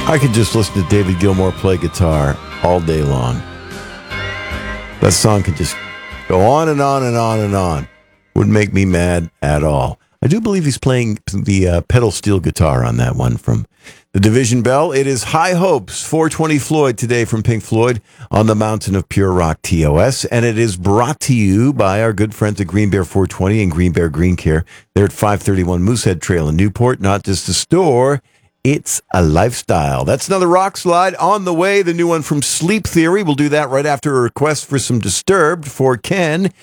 I could just listen to David Gilmour play guitar all day long. That song could just go on and on and on and on. Wouldn't make me mad at all. I do believe he's playing the pedal steel guitar on that one from the Division Bell. It is High Hopes, 420 Floyd today from Pink Floyd on the Mountain of Pure Rock TOS. And it is brought to you by our good friends at Green Bear 420 and Green Bear Green Care. They're at 531 Moosehead Trail in Newport. Not just a store, it's a lifestyle. That's another rock slide on the way. The new one from Sleep Theory. We'll do that right after a request for some Disturbed for Ken.